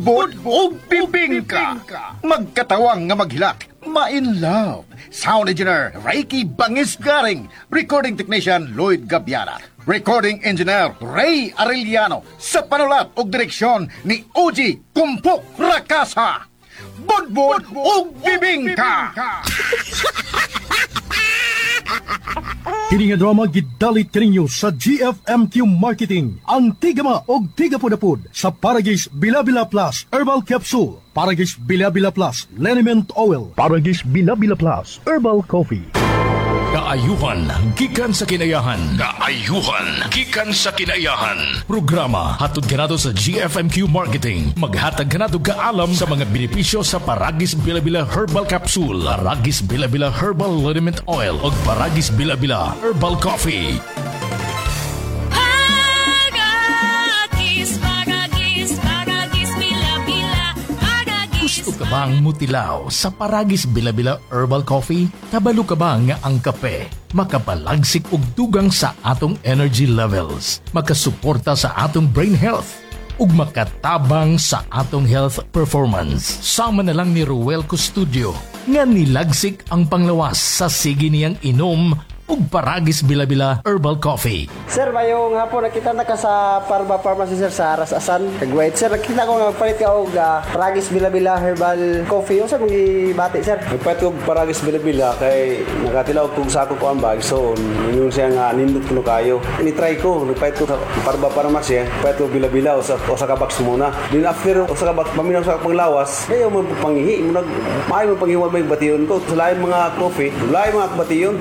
budbod o bibingka. Magkatawang nga maghilak. Ma-in love. Sound engineer Reiki Bangis Garing. Recording technician Lloyd Gabiana. Recording engineer Ray Arellano. Sa panulat o direksyon ni Oji Kumpok Rakasa. Budbod o bibingka. Kini nga drama gidalit kaninyo sa GFMQ Marketing. Ang tigama og tigapudapud sa Paragis Bilabila Plus Herbal Capsule, Paragis Bilabila Plus Liniment Oil, Paragis Bilabila Plus Herbal Coffee. Kaayuhan gikan sa kinayahan. Kaayuhan gikan sa kinayahan. Programa hatod kanado sa GFMQ Marketing. Maghatag kanado kaalam sa mga benepisyo sa Paragis Bilabila Herbal Capsule, Paragis Bilabila Herbal Liniment Oil ug Paragis Bilabila Herbal Coffee. Gusto ka bang mutilaw sa Paragis Bilabila Herbal Coffee? Kabalo ka ba nga ang kape makapalagsik og dugang sa atong energy levels, makasuporta sa atong brain health, ug makatabang sa atong health performance? Sama na lang ni Ruel Custodio nga nilagsik ang panglawas sa sige niyang inom ug Paragis Bilabila Herbal Coffee. Sir, mayong hapon nakita na ka sa Parma Pharmacy sir sa Rasasan. Kagwait sir, nakita ko nga palit ka og Paragis Bilabila Herbal Coffee. Unsa mong gibati sir? Nagpait ko Paragis Bilabila kay nakatilaw kung sako ko ang bag. So, yun siya nga nindot ko kayo. Ni-try ko, nagpait ko sa Parma Pharmacy. Nagpait ko Bilabila o sa ka box muna. Then after o sa ka box, paminaw sa panglawas, kayo mo pangihi. Maayo mo panghiwan may batiyon ko. Sa lain mga coffee, lain mga batiyon.